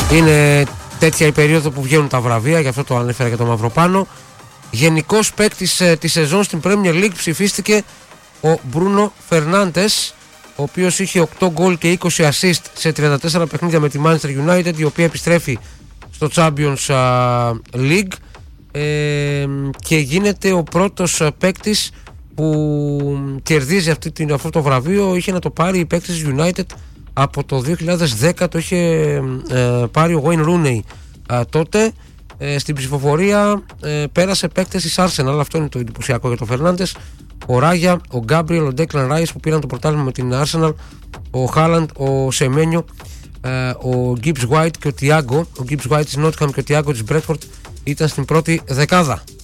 Είναι τέτοια η περίοδο που βγαίνουν τα βραβεία, γι' αυτό το ανέφερα για το Μαυροπάνο. Γενικός παίκτης της σεζόν στην Premier League ψηφίστηκε ο Μπρούνο Φερνάντες, ο οποίος είχε 8 γκολ και 20 assist σε 34 παιχνίδια με τη Manchester United, η οποία επιστρέφει στο Champions League και γίνεται ο πρώτος παίκτης που κερδίζει αυτό το βραβείο. Είχε να το πάρει η παίκτης United από το 2010, το είχε πάρει ο Wayne Rooney τότε. Στην ψηφοφορία πέρασε παίκτες της Arsenal, αυτό είναι το εντυπωσιακό για τον Φερνάντες. Ο Ράγια, ο Γκάμπριελ, ο Ντέκλαν Ράις που πήραν το πρωτάθλημα με την Arsenal, ο Χάλαντ, ο Σεμένιο, ο Gibbs White και ο Thiago. Ο Gibbs White της Nottingham και ο Thiago της Bradford ήταν στην πρώτη δεκάδα.